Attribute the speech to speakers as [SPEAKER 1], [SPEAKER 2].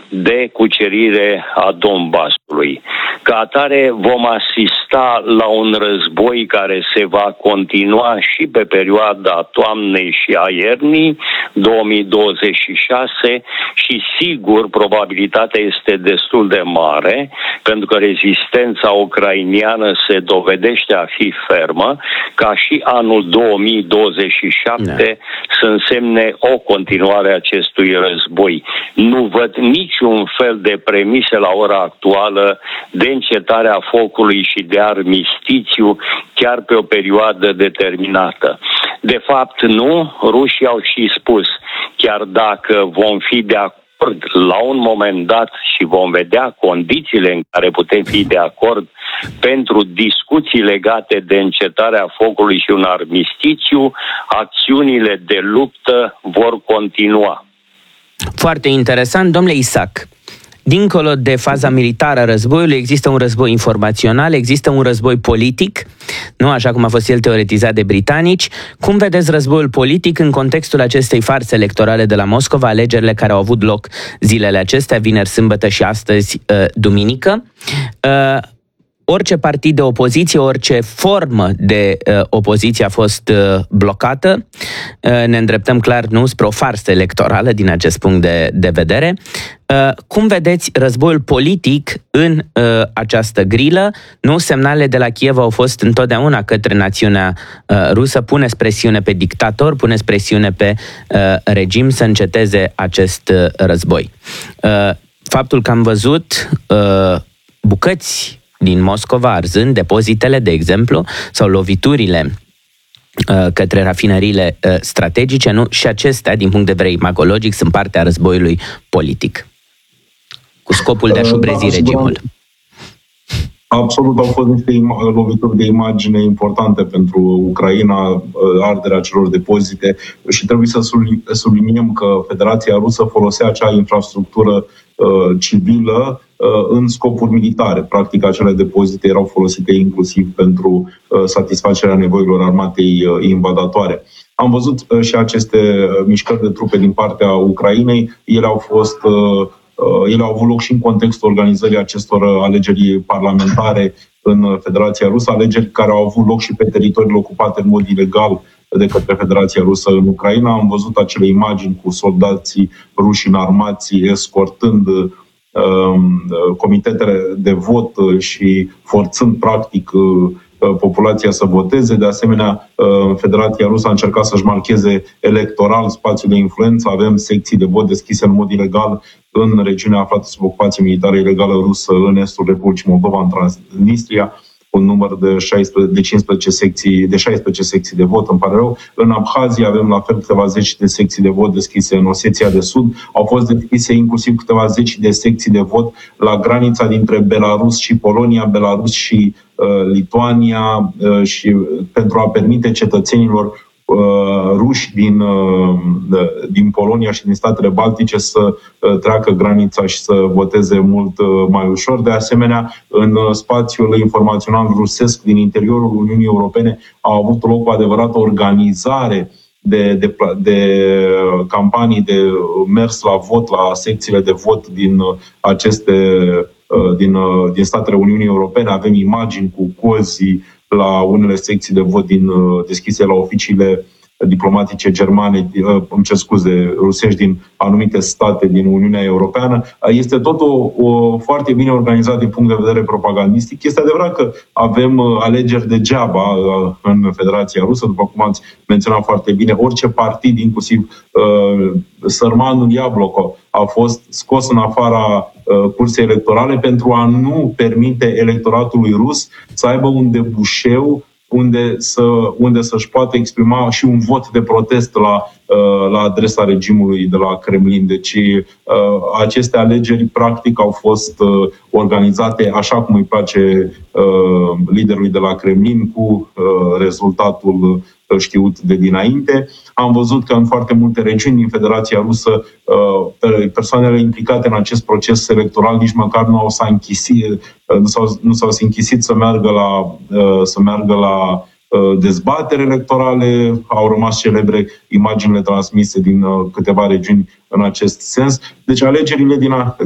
[SPEAKER 1] de cucerire a Donbasului. Ca atare vom asista la un război care se va continua și pe perioada toamnei și a iernii 2026 și sigur probabilitatea este destul de mare pentru că rezistența ucrainiană se dovedește a fi fermă, ca și anul 2027 să însemne o continuare a acestui război. Nu văd niciun fel de premise la ora actuală de încetarea focului și de armistițiu chiar pe o perioadă determinată. De fapt, nu, rușii au și spus, chiar dacă vom fi de acord la un moment dat și vom vedea condițiile în care putem fi de acord pentru discuții legate de încetarea focului și un armistițiu, acțiunile de luptă vor continua.
[SPEAKER 2] Foarte interesant, domnule Isaac. Dincolo de faza militară a războiului, există un război informațional, există un război politic, nu așa cum a fost el teoretizat de britanici. Cum vedeți războiul politic în contextul acestei farse electorale de la Moscova, alegerile care au avut loc zilele acestea, vineri, sâmbătă și astăzi, duminică? Orice partid de opoziție, orice formă de opoziție a fost blocată. Ne îndreptăm clar, nu, spre o farsă electorală din acest punct de vedere. Cum vedeți războiul politic în această grilă? Nu, semnalele de la Kiev au fost întotdeauna către națiunea rusă. Puneți presiune pe dictator, puneți presiune pe regim să înceteze acest război. Faptul că am văzut bucăți din Moscova arzând, depozitele, de exemplu, sau loviturile către rafinăriile strategice, nu? Și acestea, din punct de vedere imagologic, sunt parte a războiului politic, cu scopul de a șubrezi regimul.
[SPEAKER 3] Absolut, au fost niște lovituri de imagine importante pentru Ucraina, arderea celor depozite, și trebuie să subliniem că Federația Rusă folosea acea infrastructură civilă în scopuri militare. Practic, acele depozite erau folosite inclusiv pentru satisfacerea nevoilor armatei invadatoare. Am văzut și aceste mișcări de trupe din partea Ucrainei. Ele au avut loc și în contextul organizării acestor alegeri parlamentare în Federația Rusă, alegeri care au avut loc și pe teritoriile ocupate în mod ilegal de către Federația Rusă în Ucraina. Am văzut acele imagini cu soldații ruși înarmați escortând comitetele de vot și forțând practic populația să voteze. De asemenea, Federația Rusă a încercat să-și marcheze electoral spațiul de influență. Avem secții de vot deschise în mod ilegal în regiunea aflată sub ocupație militară ilegală rusă, în estul Republicii Moldova, în Transnistria, un număr de 16 secții de vot, îmi pare rău. În Abhazia avem la fel câteva zeci de secții de vot deschise în Oseția de Sud. Au fost deschise inclusiv câteva zeci de secții de vot la granița dintre Belarus și Polonia, Belarus și Lituania, și pentru a permite cetățenilor ruși din Polonia și din statele baltice să treacă granița și să voteze mult mai ușor. De asemenea, în spațiul informațional rusesc din interiorul Uniunii Europene a avut loc o adevărată organizare de campanii de mers la vot, la secțiile de vot din statele Uniunii Europene. Avem imagini cu cozi la unele secții de vot deschise la oficiile diplomatice germane, rusești din anumite state din Uniunea Europeană. Este tot foarte bine organizat din punct de vedere propagandistic. Este adevărat că avem alegeri degeaba în Federația Rusă, după cum ați menționat foarte bine. Orice partid, inclusiv sărmanul Iabloko, a fost scos în afara cursei electorale pentru a nu permite electoratului rus să aibă un debușeu unde să-și poată exprima și un vot de protest la adresa regimului de la Kremlin. Deci aceste alegeri practic au fost organizate așa cum îi place liderului de la Kremlin, cu rezultatul știut de dinainte. Am văzut că în foarte multe regiuni din Federația Rusă persoanele implicate în acest proces electoral nici măcar nu s-au închisit să meargă la dezbateri electorale. Au rămas celebre imaginile transmise din câteva regiuni în acest sens. Deci alegerile